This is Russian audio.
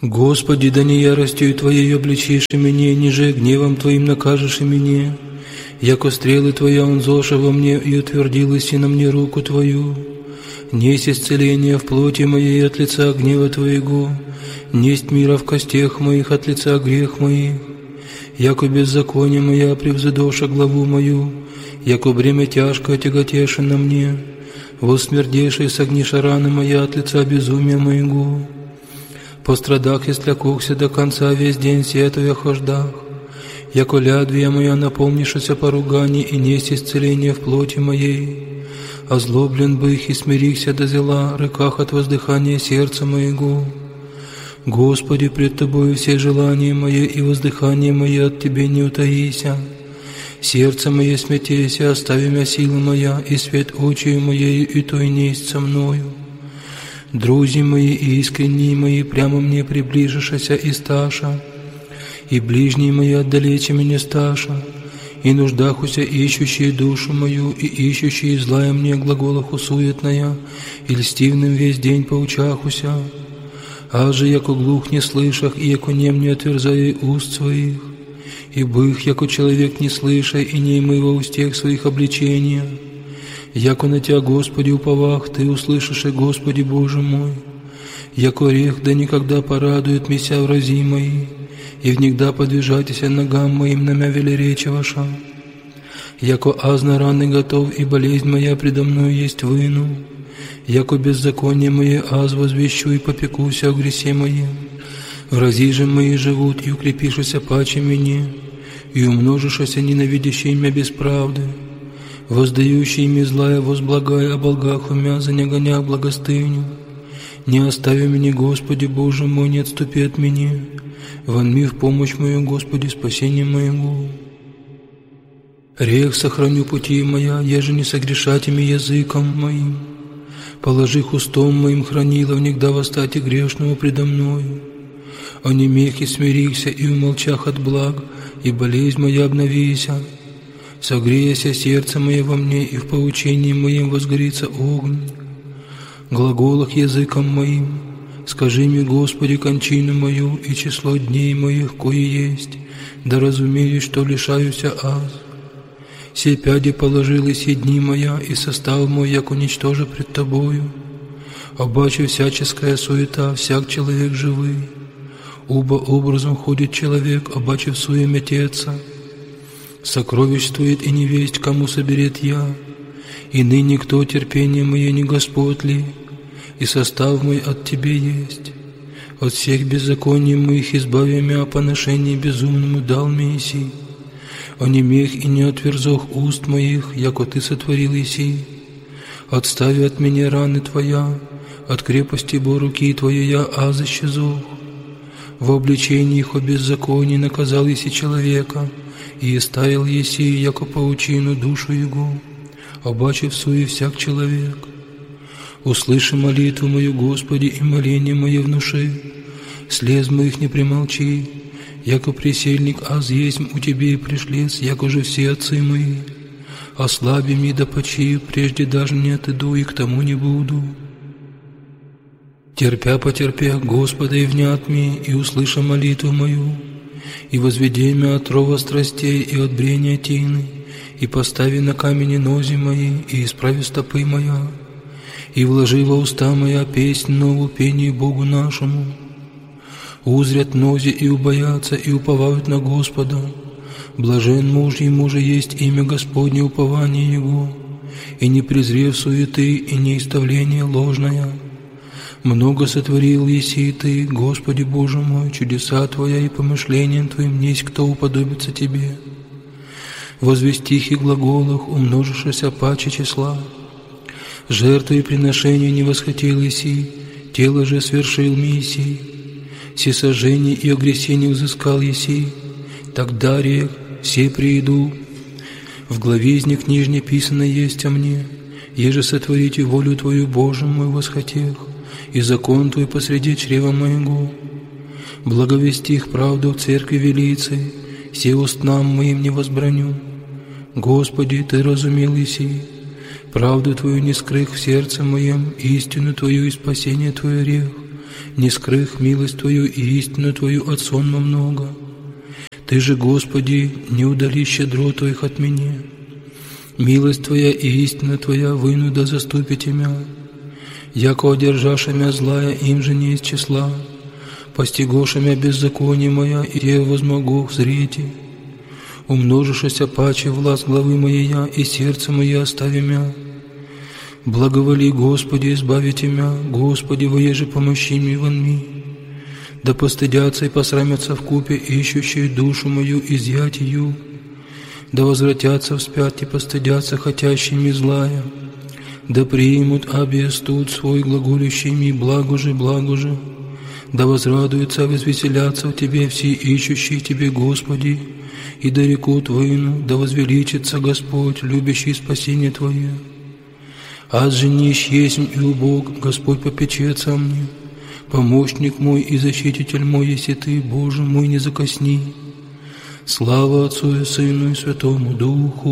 Господи, да не яростью Твоей обличишь и меня, ниже гневом Твоим накажешь и меня. Яко стрелы Твоя он зоша во мне, и утвердилась и на мне руку Твою. Несть исцеление в плоти моей от лица гнева Твоего, несть мира в костях моих от лица грех моих. Яко беззаконие моя превзыдоша главу мою, яко бремя тяжкое тяготеше на мне, воссмердешей согниша раны моя от лица безумия моего. По страдах и слякохся до конца весь день сетуя хождах, яко лядвия моя напомнишься поругани и несть исцеление в плоти моей. Озлоблен бы их и смирихся до зела, рыках от воздыхания сердца моего. Господи, пред Тобою все желания мои и воздыхание мои от Тебе не утаися. Сердце мое смятейся, остави мя сила моя, и свет очи моей, и то и несть со мною. Друзі мои и искренние мои прямо мне приближишася и сташа, и ближние мои отдалече меня сташа, и нуждахуся ищущие душу мою, и ищущие злая мне глаголаху суетная, и льстивным весь день поучахуся. Аже яко глух не слышах, и яко нем не отверзая уст своих, и бых, яко человек не слыша, и не имый во устех своих обличения. Яко на Тя, Господи, уповах, Ты услышишь, и Господи Боже мой. Яко рех да никогда порадует меня врази мои, и внегда подвижайтеся ногам моим на мя велерече ваша. Яко азна раны готов, и болезнь моя предо мною есть выну. Яко беззаконие мое аз возвещу и попекуся о гресе моем. Врази же мои живут, и укрепишися паче мне, и умножишься ненавидящие мя без правды. Воздающий ими злая возблагай о болгах умя, за не гоня благостыню. Не остави меня, Господи Боже мой, не отступи от меня. Вонми в помощь мою, Господи, спасение моего. Рех сохраню пути моя, еже не согрешать ими языком моим. Положи устом моим хранила, внегда восстати грешного предо мною. Онемех и смирихся, и умолчах от благ, и болезнь моя обновися. Согреяся сердце мое во мне, и в поучении моем возгорится огонь. Глаголах языком моим, скажи мне, Господи, кончину мою и число дней моих, кое есть, да разумею, что лишаюся аз. Все пяди положились и дни моя, и состав мой, як уничтожи пред Тобою. Обаче всяческая суета, всяк человек живый. Оба образом ходит человек, обаче в суе мететься. Сокровищствует и не весть, кому соберет я, и ныне кто терпение мое не Господь ли, и состав мой от Тебе есть. От всех беззаконий моих избави мя, о поношении безумному дал Мессии. Онемех и не отверзох уст моих, яко Ты сотворил еси. Отстави от меня раны Твоя, от крепости бо руки Твоей я аз исчезох. В обличении их о беззаконии наказал еси человека, и оставил еси, яко паучину душу его, обаче в суе всяк человек. Услыши молитву мою, Господи, и моление мое внуши, слез моих не примолчи, яко пресельник аз есть у Тебе и пришлец, яко же все отцы мои. Ослаби ми да почию, прежде даже не отыду и к тому не буду. Терпя потерпя, Господа, и внят ми, и услыша молитву мою, и возведи мя от рова страстей и от брения тины, и постави на камени нози мои, и исправи стопы моя, и вложи во уста моя песнь новую пение Богу нашему. Узрят нози и убоятся, и уповают на Господа. Блажен муж, ему же есть имя Господне, упование его, и не презрев суеты и неиставление ложное. Много сотворил еси Ты, Господи Боже мой, чудеса Твоя и помышлением Твоим несть кто уподобится Тебе. Возвестих и глаголах умножишься паче числа. Жертвы и приношения не восхотел еси, тело же свершил миссии. Всесожжение и огресение взыскал еси, тогда рех все прииду. В главе из них нижне писано есть о мне, еже сотворите волю Твою, Боже мой, восхотех, и закон Твой посреди чрева моего. Благовести их правду в церкви велицы, все устнам моим не возбраню. Господи, Ты разумел еси, правду Твою не скрых в сердце моем, истину Твою и спасение Твое рех, не скрых милость Твою и истину Твою от сонма много. Ты же, Господи, не удали щедро Твоих от меня. Милость Твоя и истина Твоя выну да заступите мя. Яко одержаша мя злая, им же не из числа. Постигоша мя беззаконие моя, и я возмогу зрите. Умножишься паче власть главы моя, и сердце мое остави мя. Благоволи, Господи, избавите мя, Господи, воеже помощи мне вон ми. Да постыдятся и посрамятся вкупе, ищущие душу мою, изъять ее. Да возвратятся вспять и постыдятся хотящими злая. Да примут объестут свой глаголющими, благо же. Да возрадуются, возвеселятся в Тебе все ищущие Тебе, Господи, и да рекут войну, да возвеличится Господь, любящий спасение Твое. Аз же нищ есмь и убог, Господь попечется мне. Помощник мой и защититель мой, если Ты, Боже мой, не закосни. Слава Отцу и Сыну и Святому Духу.